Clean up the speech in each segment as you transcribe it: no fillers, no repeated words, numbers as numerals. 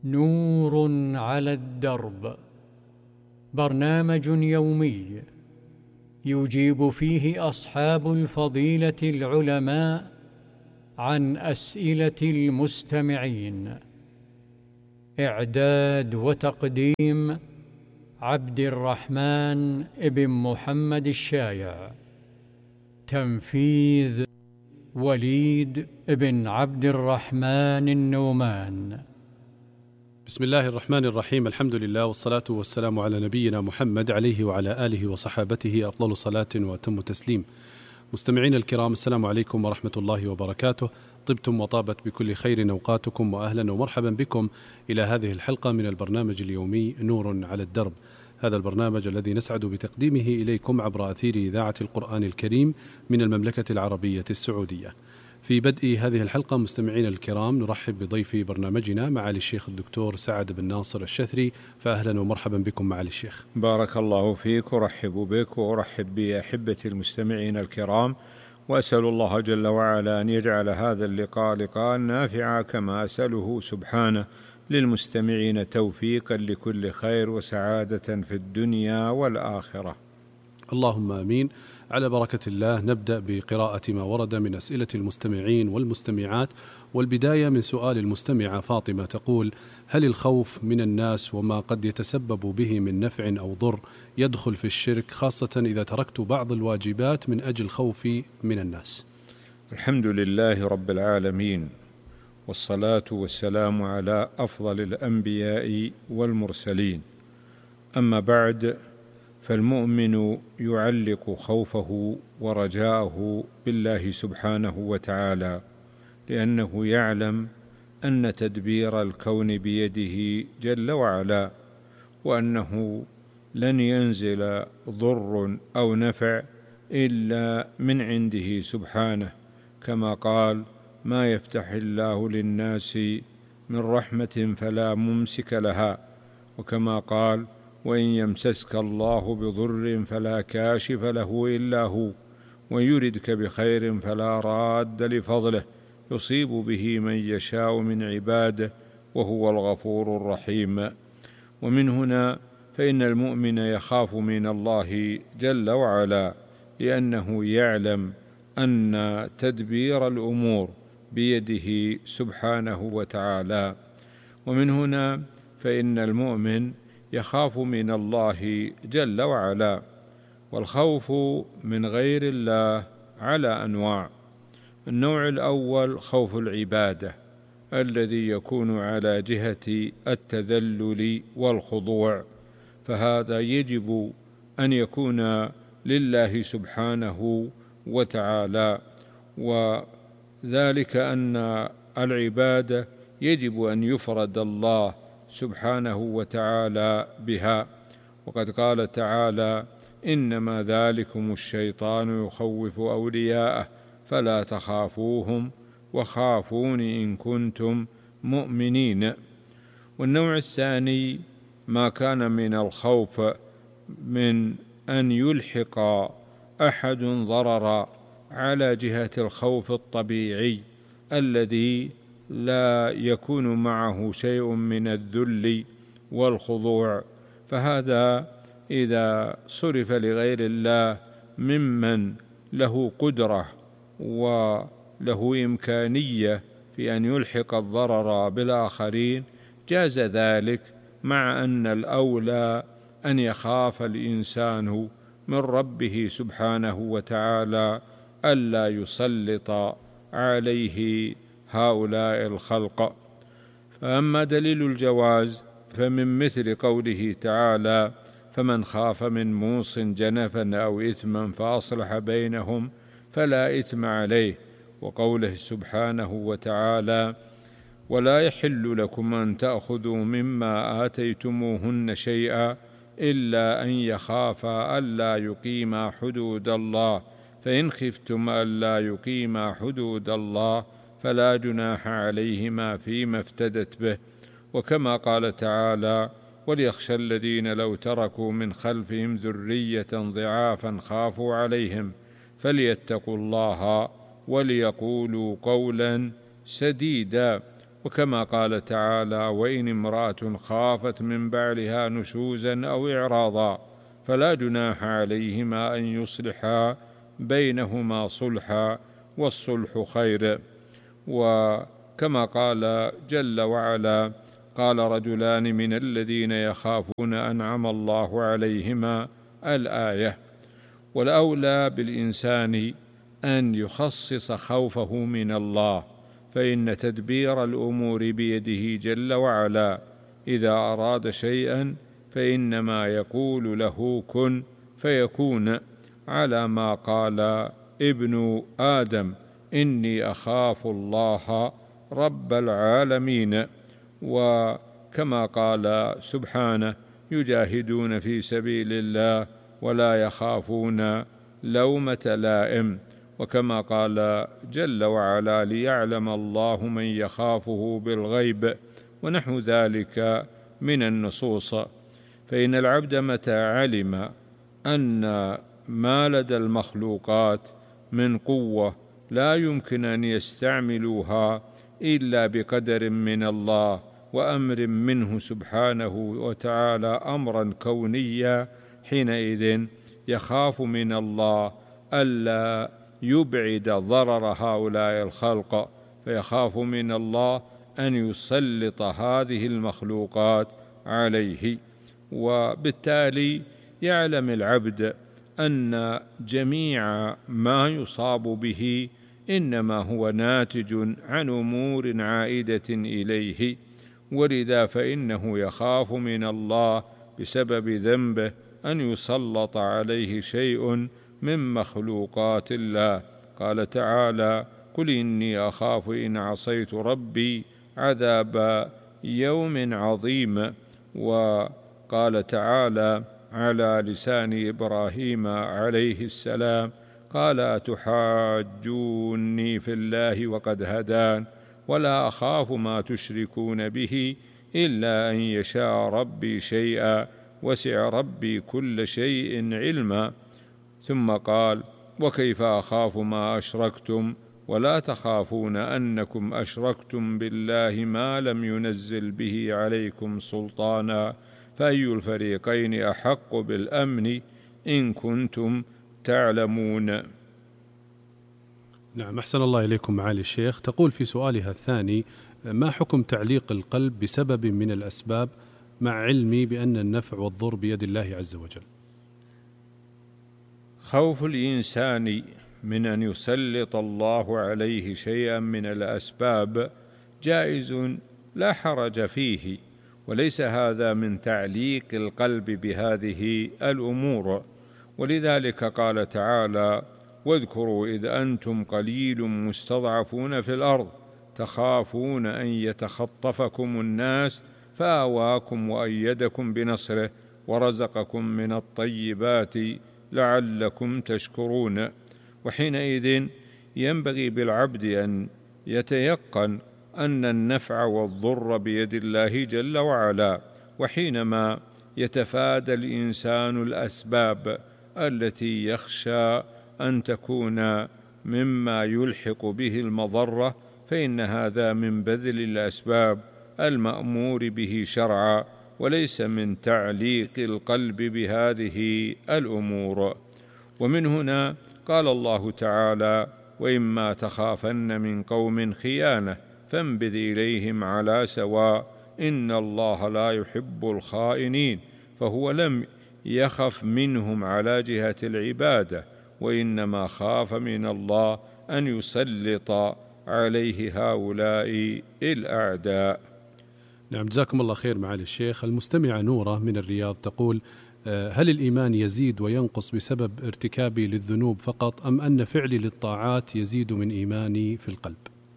نور على الدرب، برنامج يومي يجيب فيه أصحاب الفضيلة العلماء عن أسئلة المستمعين. إعداد وتقديم عبد الرحمن بن محمد الشايع. تنفيذ وليد بن عبد الرحمن النومان. بسم الله الرحمن الرحيم. الحمد لله والصلاة والسلام على نبينا محمد عليه وعلى آله وصحابته أفضل صلاة وأتم تسليم. مستمعين الكرام، السلام عليكم ورحمة الله وبركاته. طبتم وطابت بكل خير أوقاتكم، وأهلا ومرحبا بكم إلى هذه الحلقة من البرنامج اليومي نور على الدرب. هذا البرنامج الذي نسعد بتقديمه إليكم عبر أثير إذاعة القرآن الكريم من المملكة العربية السعودية. في بدء هذه الحلقة مستمعين الكرام نرحب بضيف برنامجنا معالي الشيخ الدكتور سعد بن ناصر الشثري، فأهلا ومرحبا بكم معالي الشيخ. بارك الله فيك، ورحب بك وأرحب بأحبتي المستمعين الكرام، وأسأل الله جل وعلا أن يجعل هذا اللقاء لقاء نافعا، كما أسأله سبحانه للمستمعين توفيقا لكل خير وسعادة في الدنيا والآخرة. اللهم آمين. على بركة الله نبدأ بقراءة ما ورد من أسئلة المستمعين والمستمعات، والبداية من سؤال المستمعة فاطمة تقول: هل الخوف من الناس وما قد يتسبب به من نفع أو ضر يدخل في الشرك، خاصة إذا تركت بعض الواجبات من أجل خوفي من الناس؟ الحمد لله رب العالمين، والصلاة والسلام على أفضل الأنبياء والمرسلين. أما بعد، فالمؤمن يعلق خوفه ورجاءه بالله سبحانه وتعالى، لأنه يعلم أن تدبير الكون بيده جل وعلا، وأنه لن ينزل ضر أو نفع إلا من عنده سبحانه، كما قال: ما يفتح الله للناس من رحمة فلا ممسك لها، وكما قال: وإن يمسسك الله بضر فلا كاشف له إلا هو، ويردك بخير فلا راد لفضله، يصيب به من يشاء من عباده وهو الغفور الرحيم. ومن هنا فإن المؤمن يخاف من الله جل وعلا، لأنه يعلم أن تدبير الأمور بيده سبحانه وتعالى. ومن هنا فإن المؤمن يخاف من الله جل وعلا. والخوف من غير الله على أنواع. النوع الأول خوف العبادة، الذي يكون على جهة التذلل والخضوع، فهذا يجب أن يكون لله سبحانه وتعالى، وذلك أن العبادة يجب أن يفرد الله سبحانه وتعالى بها. وقد قال تعالى: إنما ذلكم الشيطان يخوف أولياءه فلا تخافوهم وخافوني إن كنتم مؤمنين. والنوع الثاني ما كان من الخوف من أن يلحق أحد ضررا على جهة الخوف الطبيعي، الذي لا يكون معه شيء من الذل والخضوع، فهذا إذا صرف لغير الله ممن له قدرة وله إمكانية في أن يلحق الضرر بالآخرين جاز ذلك، مع أن الأولى أن يخاف الإنسان من ربه سبحانه وتعالى ألا يسلط عليه هؤلاء الخلق. فأما دليل الجواز فمن مثل قوله تعالى: فمن خاف من موص جنفا أو إثما فأصلح بينهم فلا إثم عليه، وقوله سبحانه وتعالى: ولا يحل لكم أن تأخذوا مما آتيتموهن شيئا إلا أن يخافا ألا يقيما حدود الله، فإن خفتم ألا يقيما حدود الله فلا جناح عليهما فيما افتدت به. وكما قال تعالى: وليخشى الذين لو تركوا من خلفهم ذرية ضعافا خافوا عليهم فليتقوا الله وليقولوا قولا سديدا. وكما قال تعالى: وإن امرأة خافت من بعلها نشوزا أو إعراضا فلا جناح عليهما أن يصلحا بينهما صلحا والصلح خير. وكما قال جل وعلا: قال رجلان من الذين يخافون أنعم الله عليهما الآية. والأولى بالإنسان أن يخصص خوفه من الله، فإن تدبير الأمور بيده جل وعلا. إذا أراد شيئا فإنما يقول له كن فيكون، على ما قال ابن آدم: إني أخاف الله رب العالمين. وكما قال سبحانه: يجاهدون في سبيل الله ولا يخافون لومة لائم. وكما قال جل وعلا: ليعلم الله من يخافه بالغيب، ونحو ذلك من النصوص. فإن العبد متى علم أن ما لدى المخلوقات من قوة لا يمكن أن يستعملوها إلا بقدر من الله وأمر منه سبحانه وتعالى، أمرا كونيا، حينئذ يخاف من الله ألا يبعد ضرر هؤلاء الخلق، فيخاف من الله أن يسلط هذه المخلوقات عليه. وبالتالي يعلم العبد أن جميع ما يصاب به إنما هو ناتج عن أمور عائدة إليه، ولذا فإنه يخاف من الله بسبب ذنبه أن يسلط عليه شيء من مخلوقات الله. قال تعالى: قل إني أخاف إن عصيت ربي عذاب يوم عظيم. وقال تعالى على لسان إبراهيم عليه السلام: قال أتحاجوني في الله وقد هدان ولا أخاف ما تشركون به إلا أن يشاء ربي شيئا وسع ربي كل شيء علما. ثم قال: وكيف أخاف ما أشركتم ولا تخافون أنكم أشركتم بالله ما لم ينزل به عليكم سلطانا فأي الفريقين أحق بالأمن إن كنتم تعلمون. نعم، أحسن الله إليكم معالي الشيخ. تقول في سؤالها الثاني: ما حكم تعليق القلب بسبب من الأسباب مع علمي بأن النفع والضر بيد الله عز وجل؟ خوف الإنسان من أن يسلط الله عليه شيئا من الأسباب جائز لا حرج فيه، وليس هذا من تعليق القلب بهذه الأمور. ولذلك قال تعالى: واذكروا إذ أنتم قليل مستضعفون في الأرض تخافون أن يتخطفكم الناس فآواكم وأيدكم بنصره ورزقكم من الطيبات لعلكم تشكرون. وحينئذ ينبغي بالعبد أن يتيقن أن النفع والضر بيد الله جل وعلا. وحينما يتفادى الإنسان الأسباب التي يخشى أن تكون مما يلحق به المضرة، فإن هذا من بذل الأسباب المأمور به شرعا، وليس من تعليق القلب بهذه الأمور. ومن هنا قال الله تعالى: وإما تخافن من قوم خيانة فانبذ إليهم على سواء إن الله لا يحب الخائنين. فهو لم يخف منهم على جهة العبادة، وإنما خاف من الله أن يسلط عليه هؤلاء الأعداء. نعم، جزاكم الله خير معالي الشيخ. المستمعة نورة من الرياض تقول: هل الإيمان يزيد وينقص بسبب ارتكابي للذنوب فقط، أم أن فعلي للطاعات يزيد من إيماني في القلب؟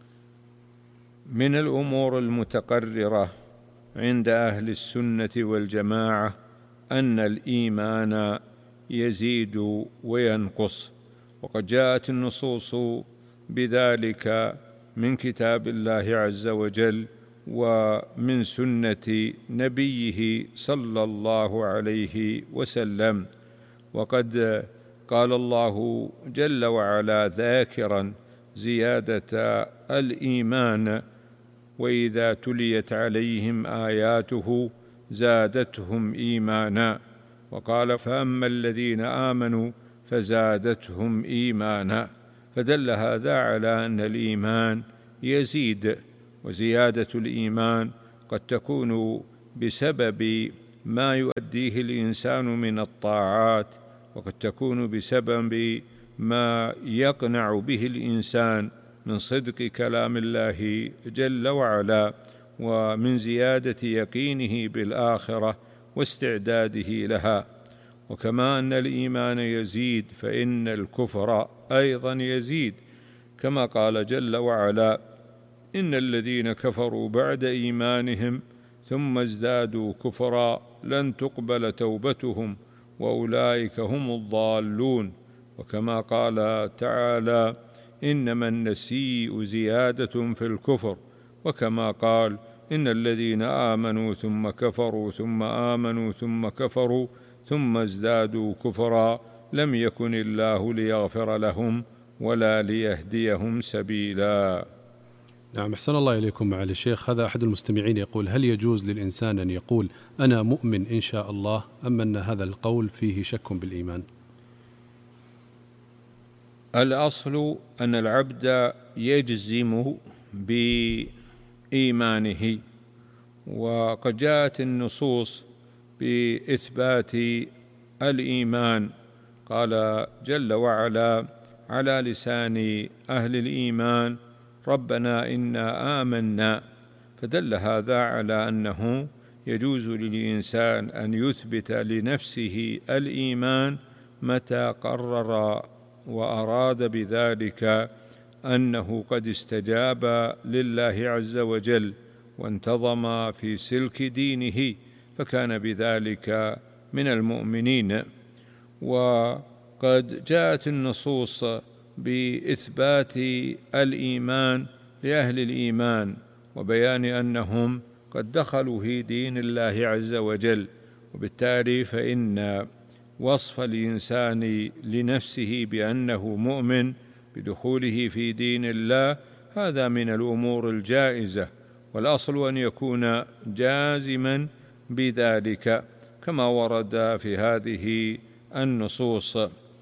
من الأمور المتقررة عند أهل السنة والجماعة أن الإيمان يزيد وينقص، وقد جاءت النصوص بذلك من كتاب الله عز وجل ومن سنة نبيه صلى الله عليه وسلم. وقد قال الله جل وعلا ذاكرا زيادة الإيمان وإذا تليت عليهم آياته زادتهم إيمانا. وقال: فأما الذين آمنوا فزادتهم إيمانا. فدل هذا على أن الإيمان يزيد، وزيادة الإيمان قد تكون بسبب ما يؤديه الإنسان من الطاعات، وقد تكون بسبب ما يقنع به الإنسان من صدق كلام الله جل وعلا، ومن زيادة يقينه بالآخرة واستعداده لها. وكما أن الإيمان يزيد فإن الكفر أيضا يزيد، كما قال جل وعلا: إن الذين كفروا بعد إيمانهم ثم ازدادوا كفرا لن تقبل توبتهم وأولئك هم الضالون. وكما قال تعالى: إنما النسيء زيادة في الكفر. وكما قال: إن الذين آمنوا ثم كفروا ثم آمنوا ثم كفروا ثم ازدادوا كفرا لم يكن الله ليغفر لهم ولا ليهديهم سبيلا. نعم، أحسن الله إليكم معالي الشيخ. هذا أحد المستمعين يقول: هل يجوز للإنسان أن يقول أنا مؤمن إن شاء الله، أم أن هذا القول فيه شك بالإيمان؟ الأصل أن العبد يجزم بإيمانه، وقد جاءت النصوص بإثبات الإيمان. قال جل وعلا على لسان أهل الإيمان: ربنا إنا آمنا. فدل هذا على أنه يجوز للإنسان أن يثبت لنفسه الإيمان متى قرر وأراد بذلك أنه قد استجاب لله عز وجل وانتظم في سلك دينه، فكان بذلك من المؤمنين. وقد جاءت النصوص بإثبات الإيمان لأهل الإيمان وبيان أنهم قد دخلوا في دين الله عز وجل، وبالتالي فإن وصف الإنسان لنفسه بأنه مؤمن بدخوله في دين الله هذا من الأمور الجائزة، والأصل أن يكون جازما بذلك كما ورد في هذه النصوص.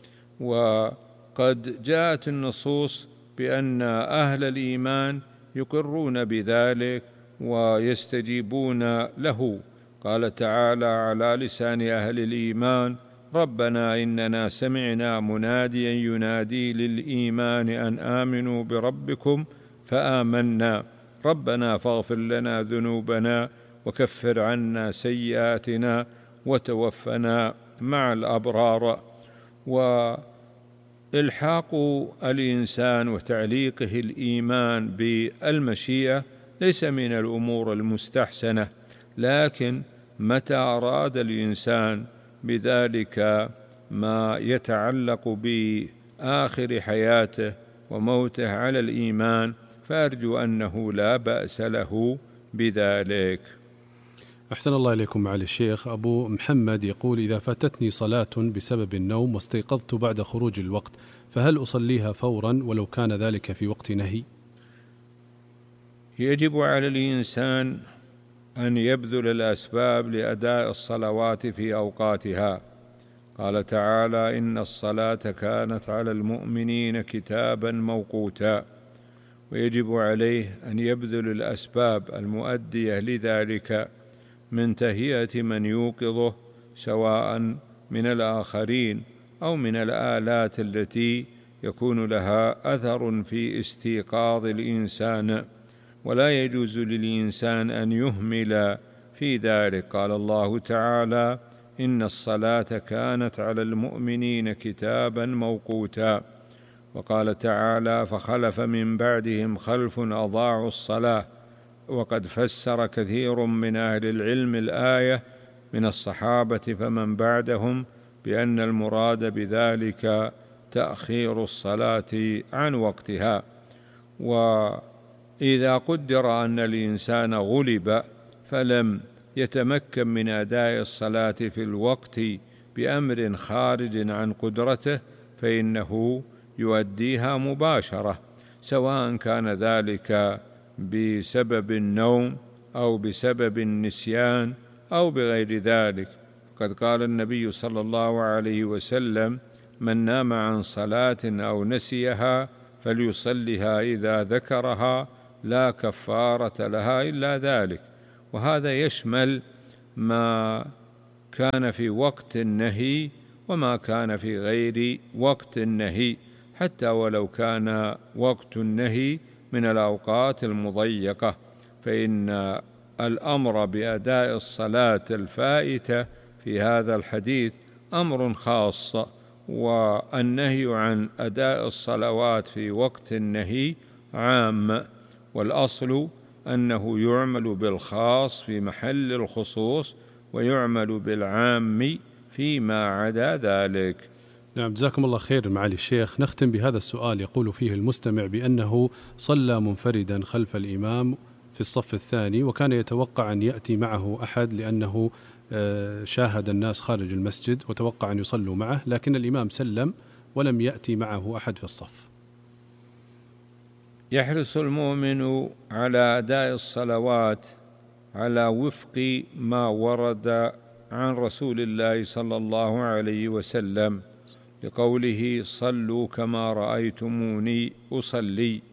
وقد جاءت النصوص بأن أهل الإيمان يقرون بذلك ويستجيبون له. قال تعالى على لسان أهل الإيمان: ربنا إننا سمعنا مناديا ينادي للإيمان أن آمنوا بربكم فآمنا ربنا فاغفر لنا ذنوبنا وكفر عنا سيئاتنا وتوفنا مع الأبرار. وإلحاق الإنسان وتعليقه الإيمان بالمشيئة ليس من الأمور المستحسنة، لكن متى أراد الإنسان بذلك ما يتعلق بآخر حياته وموته على الإيمان فأرجو أنه لا بأس له بذلك. أحسن الله إليكم معالي الشيخ. أبو محمد يقول: إذا فاتتني صلاة بسبب النوم واستيقظت بعد خروج الوقت، فهل أصليها فورا ولو كان ذلك في وقت نهي؟ يجب على الإنسان أن يبذل الأسباب لأداء الصلوات في أوقاتها. قال تعالى: إن الصلاة كانت على المؤمنين كتابا موقوتا. ويجب عليه أن يبذل الأسباب المؤدية لذلك من تهيئة من يوقظه سواء من الآخرين أو من الآلات التي يكون لها أثر في استيقاظ الإنسان، ولا يجوز للإنسان أن يهمل في ذلك. قال الله تعالى: إن الصلاة كانت على المؤمنين كتابا موقوتا. وقال تعالى: فخلف من بعدهم خلف أضاعوا الصلاة. وقد فسر كثير من أهل العلم الآية من الصحابة فمن بعدهم بأن المراد بذلك تأخير الصلاة عن وقتها. وإذا قدر أن الإنسان غلب فلم يتمكن من أداء الصلاة في الوقت بأمر خارج عن قدرته فإنه يؤديها مباشرة، سواء كان ذلك بسبب النوم أو بسبب النسيان أو بغير ذلك. قد قال النبي صلى الله عليه وسلم: من نام عن صلاة أو نسيها فليصلها إذا ذكرها، لا كفارة لها إلا ذلك. وهذا يشمل ما كان في وقت النهي وما كان في غير وقت النهي، حتى ولو كان وقت النهي من الأوقات المضيقة، فإن الأمر بأداء الصلاة الفائتة في هذا الحديث أمر خاص، والنهي عن أداء الصلوات في وقت النهي عام، والأصل أنه يعمل بالخاص في محل الخصوص ويعمل بالعام فيما عدا ذلك. نعم، جزاكم الله خير معالي الشيخ. نختم بهذا السؤال يقول فيه المستمع بأنه صلى منفردا خلف الإمام في الصف الثاني، وكان يتوقع أن يأتي معه أحد لأنه شاهد الناس خارج المسجد وتوقع أن يصلوا معه، لكن الإمام سلم ولم يأتي معه أحد في الصف. يحرص المؤمن على أداء الصلوات على وفق ما ورد عن رسول الله صلى الله عليه وسلم، لقوله: صلوا كما رأيتموني أصلي.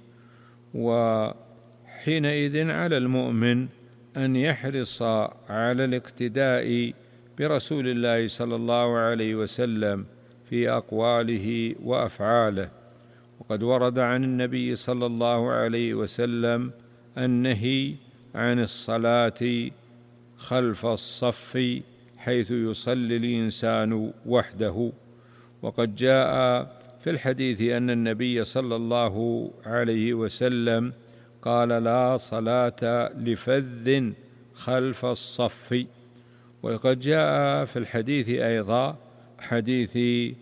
وحينئذ على المؤمن أن يحرص على الاقتداء برسول الله صلى الله عليه وسلم في أقواله وأفعاله. وقد ورد عن النبي صلى الله عليه وسلم النهي عن الصلاة خلف الصف حيث يصلي الإنسان وحده. وقد جاء في الحديث أن النبي صلى الله عليه وسلم قال: لا صلاة لفذ خلف الصف. وقد جاء في الحديث أيضا حديث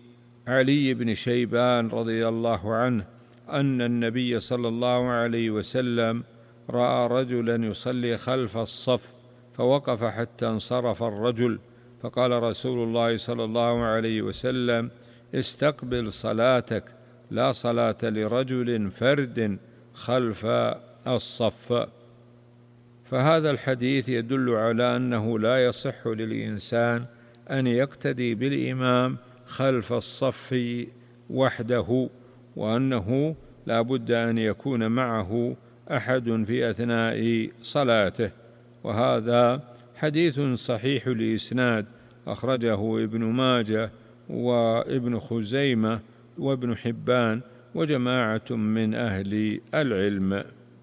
علي بن شيبان رضي الله عنه أن النبي صلى الله عليه وسلم رأى رجلا يصلي خلف الصف فوقف حتى انصرف الرجل، فقال رسول الله صلى الله عليه وسلم: استقبل صلاتك، لا صلاة لرجل فرد خلف الصف. فهذا الحديث يدل على أنه لا يصح للإنسان أن يقتدي بالإمام خلف الصف وحده، وأنه لا بد أن يكون معه أحد في أثناء صلاته. وهذا حديث صحيح الإسناد، أخرجه ابن ماجه وابن خزيمة وابن حبان وجماعة من أهل العلم.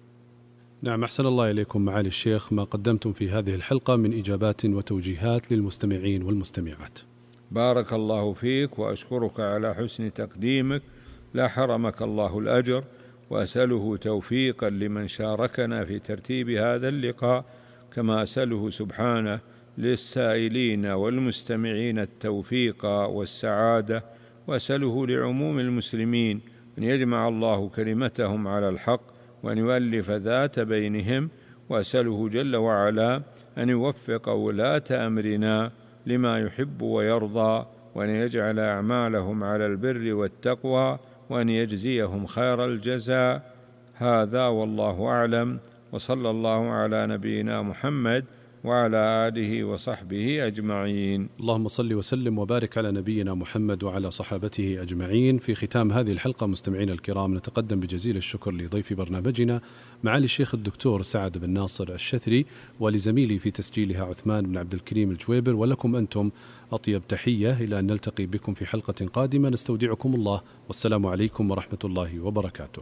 نعم، أحسن الله إليكم معالي الشيخ ما قدمتم في هذه الحلقة من إجابات وتوجيهات للمستمعين والمستمعات. بارك الله فيك، وأشكرك على حسن تقديمك، لا حرمك الله الأجر، وأسأله توفيقا لمن شاركنا في ترتيب هذا اللقاء، كما أسأله سبحانه للسائلين والمستمعين التوفيق والسعادة، وأسأله لعموم المسلمين أن يجمع الله كلمتهم على الحق وأن يؤلف ذات بينهم، وأسأله جل وعلا أن يوفق ولاة أمرنا لما يحب ويرضى، وأن يجعل أعمالهم على البر والتقوى، وأن يجزيهم خير الجزاء. هذا والله أعلم، وصلى الله على نبينا محمد وعلى آله وصحبه أجمعين. اللهم صل وسلم وبارك على نبينا محمد وعلى صحابته أجمعين. في ختام هذه الحلقة مستمعين الكرام، نتقدم بجزيل الشكر لضيف برنامجنا معالي الشيخ الدكتور سعد بن ناصر الشثري، ولزميلي في تسجيلها عثمان بن عبد الكريم الجويبر، ولكم أنتم أطيب تحية إلى أن نلتقي بكم في حلقة قادمة. نستودعكم الله، والسلام عليكم ورحمة الله وبركاته.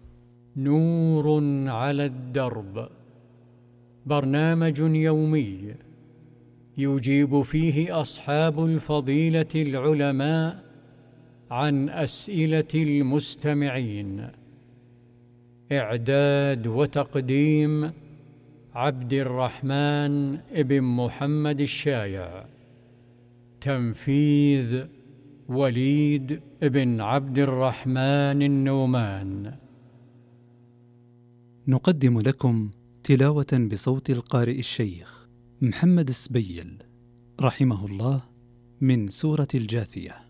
نور على الدرب، برنامج يومي يجيب فيه أصحاب الفضيلة العلماء عن أسئلة المستمعين. إعداد وتقديم عبد الرحمن ابن محمد الشايع. تنفيذ وليد ابن عبد الرحمن النومان. نقدم لكم تلاوة بصوت القارئ الشيخ محمد السبيل رحمه الله من سورة الجاثية.